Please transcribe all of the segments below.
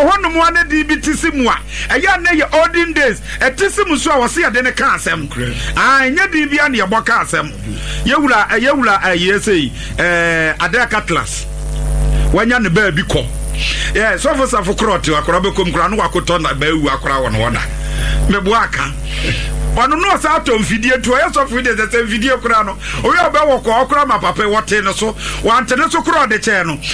ohono mo ana di bitisi mu a eya na ye olden days etisi mu so a wose ade ne ka asem nya di bia na ye boka asem yewura yesei Adaka class wanya ne ba bi ko so for krot akora be kom kra no wakoto na ba ewu akora won wona mebo aka ono no sa atom video to yes of video the video kra no o ya be wo ko okra ma papa wote no so wante no so kra de che no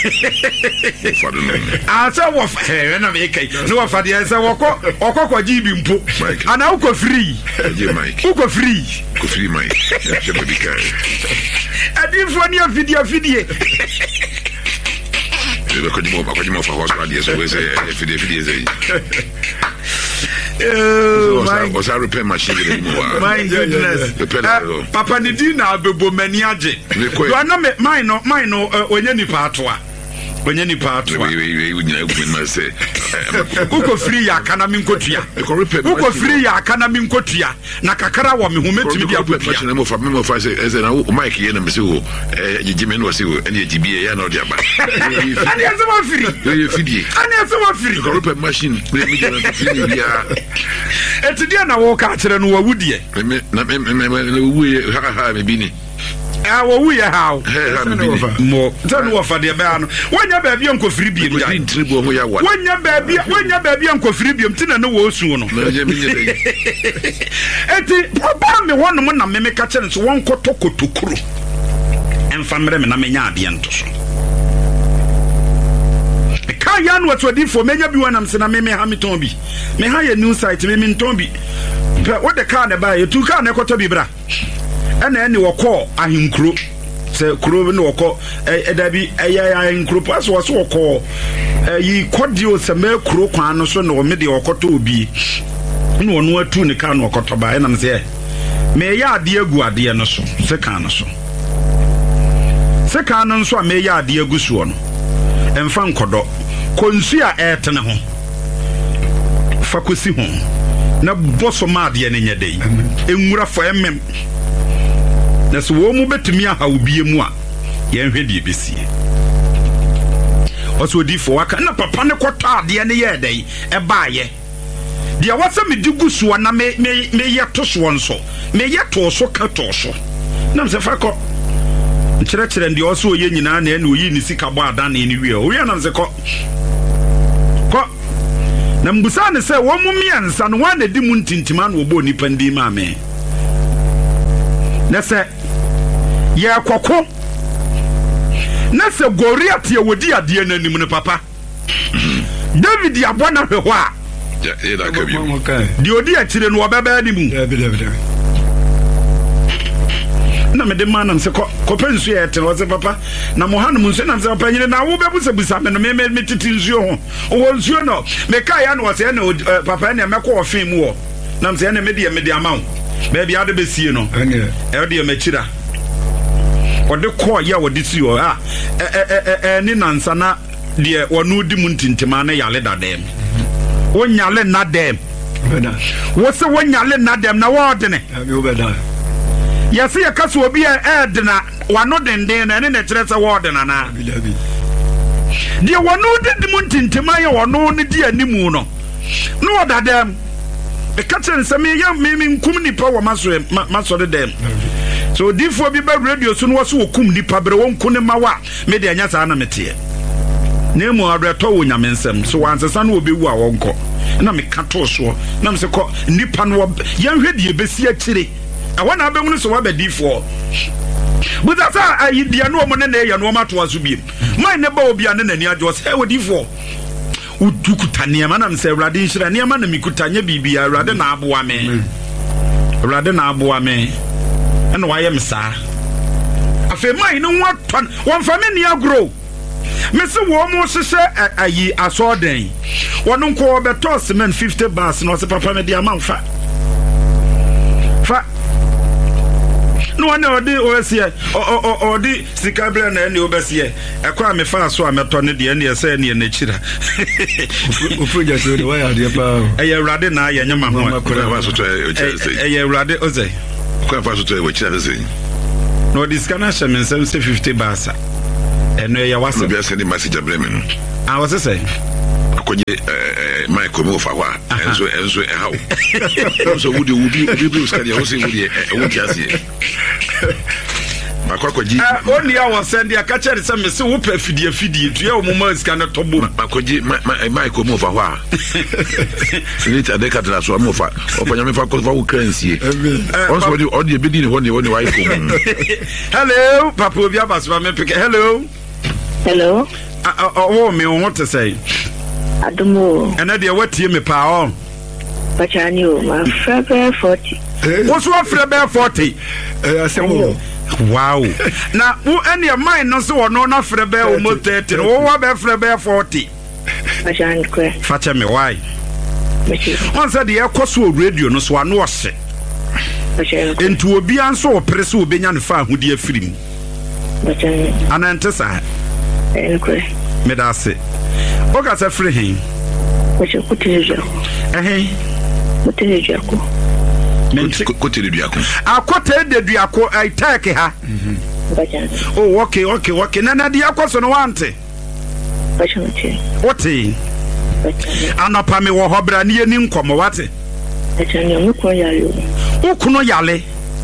asa wo na me kai no wa fa de sa wo ko okoko jibi mpo ana uko free uko free mike ya je be kai adi fo ni video ko di mo fa ho so adi so we say video was I repair machine anymore? My goodness. Papa Nidina Bebo Maniaje. You are not mine, when any part. When any part, we must say, Uko free ya Kanamim Kotia. Uko free ya Kanamim Kotia. Nakakara woman who met me up with as an Mike Yenamisu, Jimin was you, and yet be a no jabba. And there's one free. And there's one free. Repair machine. And today I walk out and what would ye? Maybe. We are how more than what for the ban. When your baby uncle Freebium, when your baby uncle Freebium, Tina no war soon. Papa me one me catch and so one kotoko to crew and family and amenya bientos. Kayan what did for many be one am sena me Hamitombi. Me hire new site me Mintombi. What the car buy you 2 car nekotobi bra. And any wako ahinkro se kro no wako edabi ahinkro pass was wako yi kodio se me kro kwan no so no me de wakoto obi no no atu ne kan wakoto ba enam se me ya ade agu ade no so se kan no so se kan no so me ya ade agu so no emfa nkodo konsu a etene ho fakosi ho na boso ma ade ne nyedei enwura fo emem na so wo mu betumi aha obie mu a ye hwede besie oso di fo aka na papa ne kwoto ade ne ye dai e baaye de wasa me diguso na me ye to so nso me ye to so ka to so na se fa ko kire ndi oso ye nyina na ene oyi ni sika bo ada na ni wie o ye na se ko na mbusa ne se wo mu miensa no wa na di mu ntintima na obo nipa ndi ma me na se ye kwako na se Goliath ye wodi ade nanim ne papa David abona hwe ho a ya da ka bi di odi akire no obeba animu na me de manam se ko pensu ye te wo se papa na mo hanum nso na se papa nyine na wo bebusa busa me no me titi nsuo ho wo nsuo no me ka ya no wo se na papa na me ko ofin mu wo na se na me de amawo baby ade besie no e de machira ode ko ya wode si o ni nansa na de wonu di mu ntintima na yale dadem wonyale na dem wo se wonyale na dem na wo de ne yesi ya kaso obi e na wano denden na ne na kire se wo de na na de wonu di mu ntintima ya wonu ne di animu no no dadem the catcher and some young meaning kumni power maso de dem. So therefore be by radio soon was who kum di pabre won kunemawa media nyasa na metie. Name or reto nyamensem so once san will be wa wonko. Na me kato so na me se ko nipa no yan hwede besi akire. I want to be so wa be D4. But that's I dia no mo na ya no mato aso biem. My neighbor obi an na ni ajo say we D4. Udukuta niema na mse Awurade nhira niema na mikutanya bibia Awurade na aboa me Awurade na aboa me ena waye msa afemai no waton won family agro mese wo mo hyehyɛ ayi asoden wono nko obeto cement 50 bars no se papa me dia manfa fa no one odi osie odi sikabla na ene obesie ekwa me fa so ameto ne de ene ese ne na chira ufuja so de waya de pa eye Awurade na ya nyama ho akwa so to eye Awurade oze kwa fa so to we chira ze no diskana shemen 50 basa eno ya wasa bia send message abreme no I was say akoje Michael mo fa wa enzo how so would you scan your say would you Makwaji only I was sending a catcher some so whoop fidie to your moments cannot tobo Makwaji Michael mo fa wa Senator de Catara so mo fa opanya me fa ko fa currency once what you be doing when you wife hello papa obi abaswa me pick hello oh me want to say Adumo and they what you me pa on Bachanio my frebe 40 what's what frebe 40 wow na who any of mine no so no na frebe o mo 30 no wa be frebe 40 Bachanko facha me why on said the ekoso radio no so ano ose entu obi anso opere so obenya ne fa ahudi afirim Bachanio anante sa enko me da se oga sa free hin Bachanko Mutelejo Kote de Duako. Akote de Duako I take ha. Oh okay. Nana Diako so no wante. What? Anapa me wo hobra ne ani nkomo wate. Ukuno yale.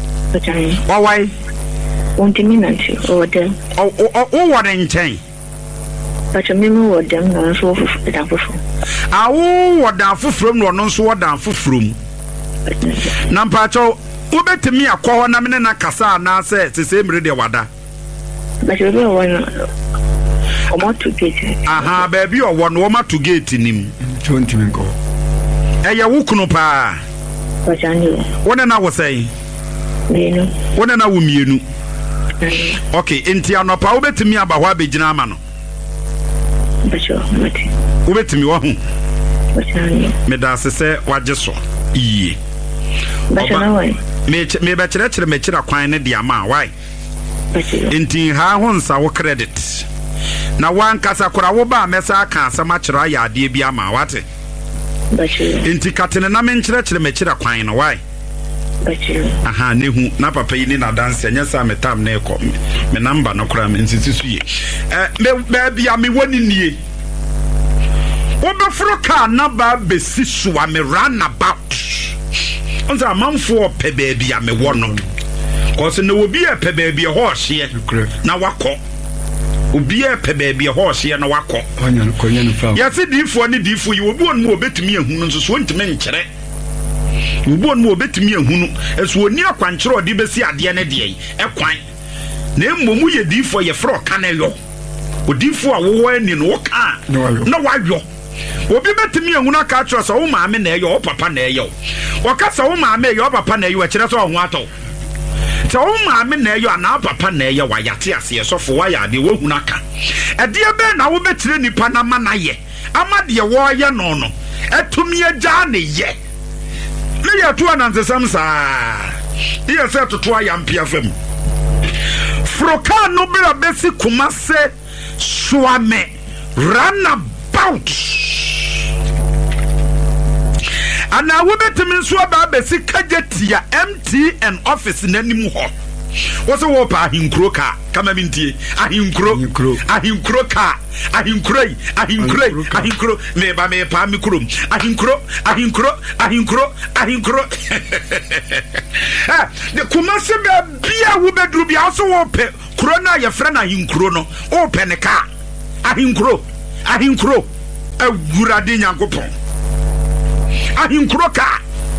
Why? Wontimi nanti odem. O wore nchen. Bacha memo odem na so da foforo. Awo wodan foforo no no so wodan foforo mu. Nampacho ubetimi akwo na mene na kasa na se mire de wada. Bacha be wona omo to gate. Aha baby o wono omo to gate nim. Chontimi nko. Eye wukunu pa. Bacha ni. Wona na wo sei. Mienu. Wona na wo mienu. Okay, enti anopa ubetimi aba ho abegina ama no. Bacha mati. Ubetimi wo hu. Bacha ni. Me da se waje so. Iye. Bacha na wai. Me ba kire me kira kwan ne dia ma why? Bacha. Enti ha ho nsa wo credit. Na wan kasa kora wo ba mesa aka asama kira ya ade bia ma wate. Bacha. Enti katene na me kire me kira kwan no why? Bacha. Aha ne hu na papa yi ni na dance anya sa me tam na ekọ me number no kora me nsisi su ye. Me bia me woni nie. Obefro ka na ba besi suwa me run about. Onza amanfo pe baby a me wono. Cause no obi e pe baby ho hye na wakọ. Obi e pe baby ho hye na wakọ. Konya no fa. Ya se difo ni difo yi obi on mo obetumi ehunu nso so ntime nkyere. Obi on mo obetumi ehunu eso oni akwankyere odi besi ade ne de yi ekwan. Na emmomu ye difo ye fro kaneyo. Odifo a wo ani no ka na wayo. Obi betimi ehunu aka atro so wo maame na eyo wo papa na eyo wo kasa wo maame eyo papa na eyo akire so ho ato so wo maame na eyo na papa na eyo wa yate ase so fo wa ya de wo hunu aka ede be na wo betire nipa na mana ye amade wo ye no no etumi agya na ye me ya to anansesam saa ye se toto ayampia fam froka no bra besi kumase swame rana out ana wo betimi nso aba besi kajetia MTN office nanim ho wo se wo pa ahinkro ka kama mintie ahinkro ka ahinkro me ba me pa mi krom ahinkro de kumase ba bia wo bedru bia so wo pe kro na ye fra na ahinkro no wo pe ne ka ahinkro agurade nyankopon ahinkro ka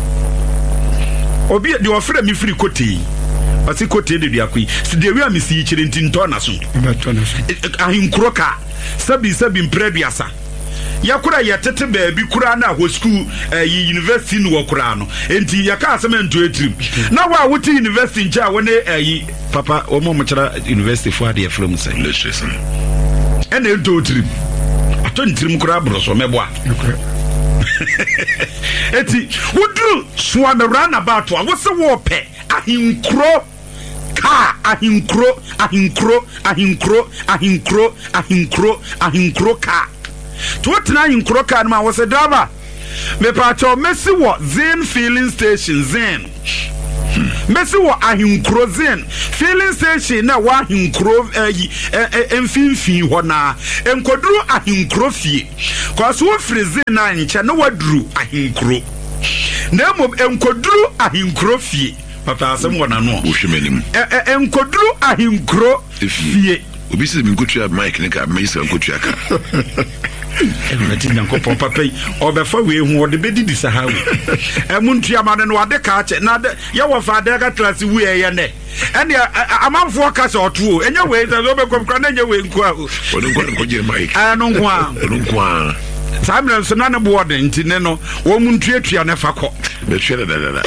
obi de ofre mi free koti ase koti de duakoi se de wi amisi kire ntinto na so ahinkro ka sabi mpreduasa yakura yetete baabi kura na ho school university no wakura no enti yaka asemento etrim na wa wuti university nja wone papa omo mo kira university fo ade from say illustration ene ento etrim ntrim kura broso meboa eti wudru swame run about a wo se wo pe ahinkro ka to tena ahinkro ka na wo se driver me pa cho mesi wo Zen filling station Zen Messi wa ahinkro zen filling station na wa ahinkro emfinfin ho na enkoduru ahinkro fie cause wo freeze na nche na waduru ahinkro na mo enkoduru ahinkro fie papa asem wona no wo hwemenim enkoduru ahinkro fie obi se mi kotua mic ne ka me se kotua ka Nati nyankopon papa obefa we hu ode bedidi sahawo emuntu amane no ade ka ache na ye wo fa ade ka class we ye ne ene amanfo ka se oto o enye we se obekom kra na enye we nku a ono ko je mic no nku a samre so na ne board ntine no wo muntu atua ne fa ko be twere da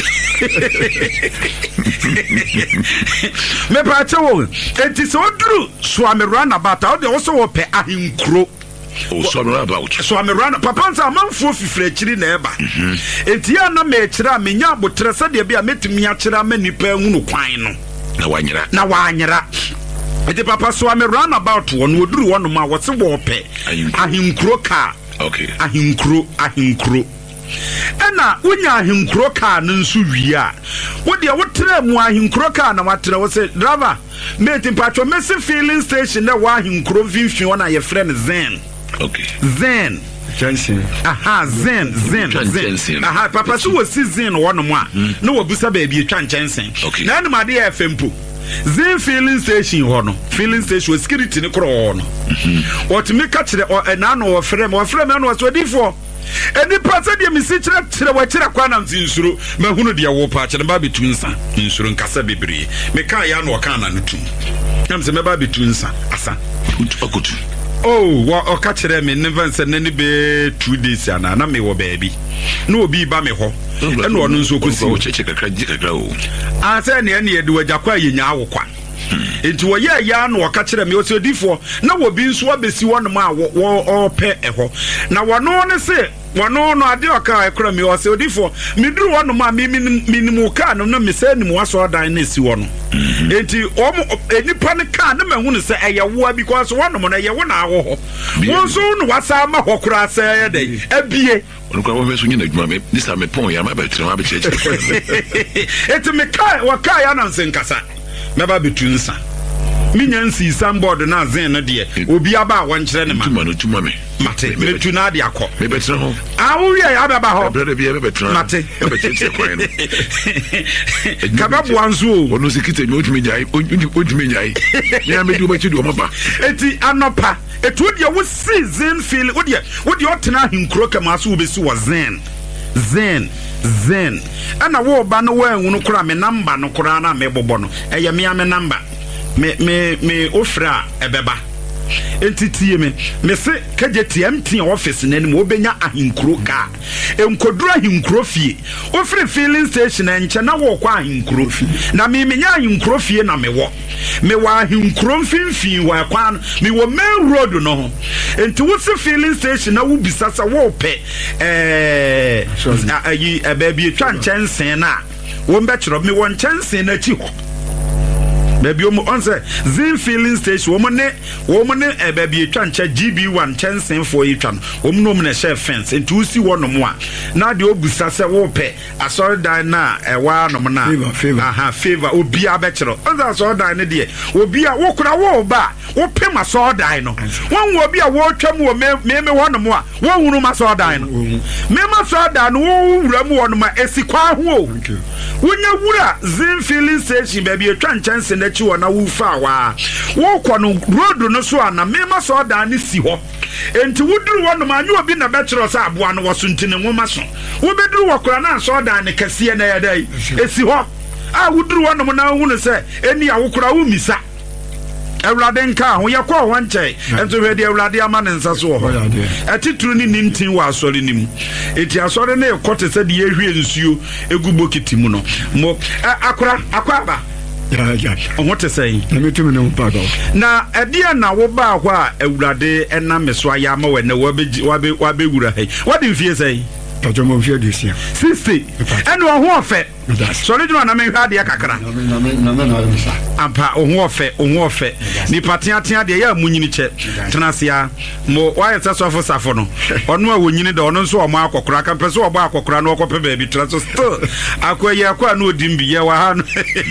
me pa che wo enti so duru so amerana bata o de wo so wo pe ahinkro so I'm around Papan's a man for Fletchery never. Etia na me chira me nya botresa de bia metimi achira mani pa hunu kwan no. Na wanyera. Eti papa so I'm around about one woduru one ma wo se wo pe. Ahinkro ka. Okay. Ahinkro. Ena wonya ahinkro ka no nso wi a. Wo de wo tra mu ahinkro ka na watra wo se driver. Me timpatwo mesi filling station na wa ahinkro vinfin wona ye friend Zen. Okay. Zen. Jensen. Aha, Zen. Aha, papa so was Zen one more. No obusa baby twan Jensen. Okay. Na no made FMpo. Zen filling station hono. Filling station security ne kro no. What me catch the na no frame no was ready for. Eni pasa de mi si kire wa kire kwa na nsuro mahunu de wo pa kire ba betu nsa nsuro nkasa bebre me kan ya no kan na nutu nam se me ba betu nsa asa okutu wa o ka kire me never say nani be 2 days ana na me wo baabi na obi ba me ho e no no nso kosi o cheche kakra o asa ne ne de wagya kwa yenya awokwa enti wo ye ya na o ka kire me o se odifo na wo bi nso abesi won ma wo pe eho na wono ne se wono no ade o ka ekra me o se odifo me duru won ma minimum ka no na me se ni mo aso dan na si wono enti enipa ne ka na ma hunu se eye wo because wono mo na ye wo na awo ho won so no wasa ma hokura se ye dey abie onukwa wo meso nyina djuma me this am pon ya ma betre ma be cheche enti me ka wa ka ya na nsenkasa me ba betu nsa minya nsi sandboard na Zen no de obi aba won kire ne ma tuma me mate metu na de akọ me betre ho awu ya aba ho brother bi e betre mate e be cheche kwan kaba buanzo onu sikite mi otumi nyai ya me du ba chidu o maba eti anopa etu de wo season feel wo de otena hinkro kama so wo besi wo Zen ana wo ba no wa enwu no kura me number no kura na me bobo no eye me ame number me ofra ebeba entitie me se kaje TMT office nanim obenya ahinkro ka enkoduru ahinkro fie ofre filling station enche na wo kwa ahinkro na me menya ahinkro fie na me wa ahinkro mfimfin wa kwa me wo main road no ho enti wo se filling station na wo bisasa wo pe ayi baby twa nchensen na wo mbechiro me won nchensen na chi ho baby on say Zen filling station woman baby twancha GB1 chensen for etwan no na share fence and to see one mo na de obusa se wo pe asori dan na ewa no na favor obi abechiro on that asori dan ne de obi a wo kura wo ba wo pe ma asori dan no won obi a wo twam wo me wono mo a wo hunu ma asori dan no me ma asori dan no wo wura mu wono ma esikwa ho wonya wura Zen filling station baby twancha nsen na chi wona wo fa wa wo kɔ no road no so ana me ma so da ne si hɔ enti wuduru wono ma anyo obi na bɛkyerɛ sa aboa no wɔso ntine nwoma so wo beduru wɔkora na so da ne kɛse na yɛ dai esi hɔ a wuduru wono mo na hu no sɛ eni a wo kora wo misa Ewrade nka ho ye kɔ ho nkyɛ ento hwɛ de Ewrade ama ne nsa so hɔ atituru ni nintin wa asɔre nim eti asɔre na ekote sɛ de yehwie nsuo egu bokiti mu no mo akora aba ya what to say na metumi no pago na edia na wo ba hɔ a Ewrade ɛna meso aya ma wɛ na wabe wura hey what do you feel say pajomo fie dusia 60 ene oho ofe so le na me hwa de kakra na misa ampa oho ofe ni patia de ya munyini che tenasia mo why sasofo safo no ono a wonyini de ono nso o ma akokora kan pese o ba akokora na okope baabi traso still akoye akwa na odimbi ye wa ha no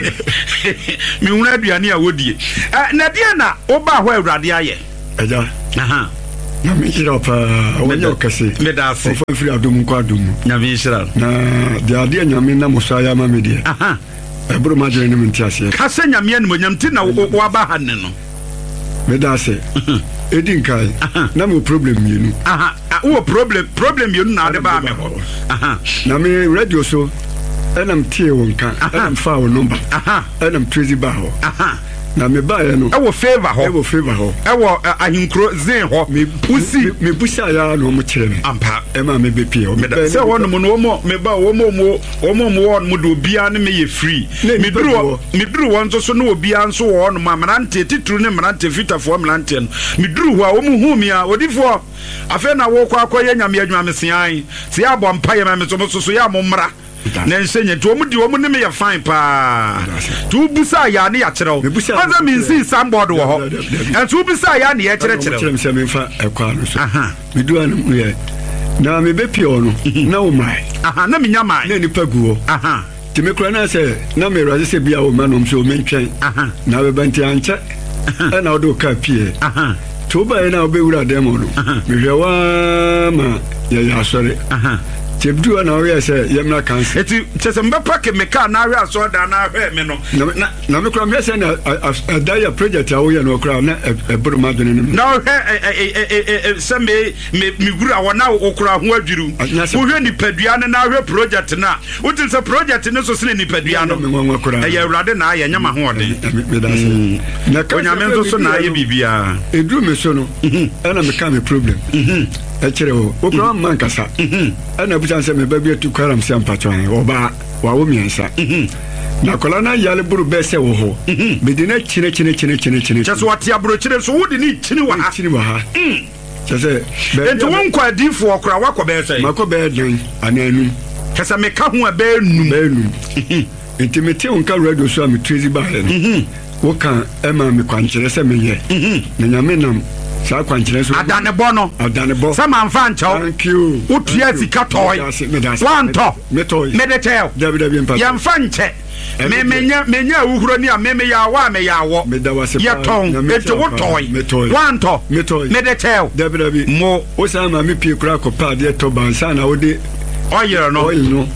mi huna aduane a wodie na dia na oba ho awurade aye eja aha na me hira pa wonyo kase me da se ofo firi adum kwa adum na me hira na de ade nyame na musaya ma me de aha eburu ma jere ni menti ase kase nyame ne monyam ti na wo ba ha ne no me da se edin kai na mo problem yenu aha wo problem yenu na de ba me ho aha na me radio so enam tie won kan enam fa wo number aha enam tracy ba ho aha na me ba ye no e wo favor ho e wo ahinkro zen ho me busa ya no mo kire me ampa e ma me be pie o me se won mo me ba wo mo won mo do bia ne me ye free me duru won so no obia nso wo no marante titru ne marante fitafo marante no me duru ho a wo mu hu mi a odifo afa na wo kwa akoye nyame adwuma me sian se ya bo mpa ye ma me so ya mo mra na nsenye to mu di wo mu ne me ya fine pa tu busa ya ne ya kyerɛw aza mi nsi sambod wo ho en tu busa ya ne ya kyerɛkyerɛw me se me fa ekwa no so me du anu ye na me be pie ono na wo mai na me nya mai na ni paguo ti me kura na se na me raze se bia wo manom so me ntwen na be banti anche na wo do ka pie to ba na wo be wura dem no me hwe wa ma ya sore Tebdu na we say yemna cancer. Eti chese mbepa ke meka na we aso da na hwe me no. Na me kura me say na dia project a we no kura na eburu madwene no. Na hwe se me guru a wona okura ho adwiru. Wo hwe ni padua na hwe project na. Wo tin se project ne so se ni padua no. Ya urade na ya nyama ho ode. Me da say. Na ka nyame nso so na ya bibia. Edru me so no. Na me ka me problem. Echere wo okura man kasa. Na bujan se me baby tu kwaram se ampatwan oba wa wo miensa na kola na yale buru be se wo ho me di na chine cheso wate aburo chire so wo di ni chine wa ha chese enti won kwa difo okra wakọ be se makọ be dan ananu kesa me ka ho be num enti me te onka radio so am trazy ba he wo kan e ma me kwankyere se me ye na nyame nam sa kwankyere so adane bo sa manfa nchaw thank you utua sika toy wanto me de tel ya mfa nche me menya uhuro ni a me ya wa me ya wo ya ton eto wo toy wanto me de tel mo o sa ma me pie kura ko pa de to bansa na wo de oyero no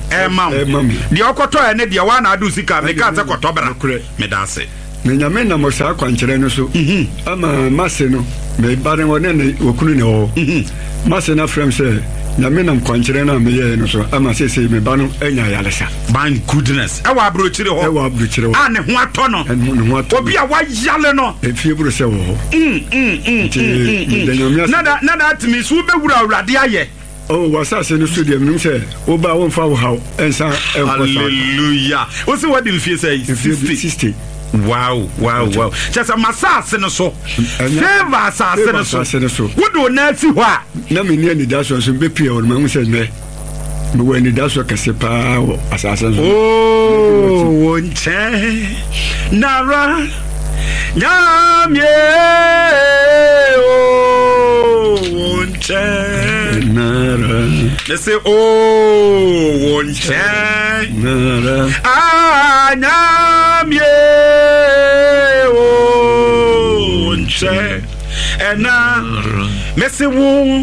mam de okoto ene de wa na adu sika me ka se kotobra me dase me nyame na mo sa kwankyere no so ama mase no me bare wona ne okunu ne ho mase na frem se nyame na kwankyere na me ye no so ama se me ba no enya yalesa ban goodness e wa abrochire ho ane ho ato no obi a wa yale no e fie buru se wo na atimi so be wura awurade aye oh wasa se no studio nim se oba won fa wo haw ensa hallelujah o se what did fie say 60 Wow. Just a massage no so. Favor assassin no so. What do na si ho a? Na me ni da so so be pie o ma se me. Me we ni da so kase pa o assassin so. Oh, wonche. Nara. Nyamye. Oh, wonche. Nara. Let's say oh, wonche. Nara. Ah, nyamye. And now, Messi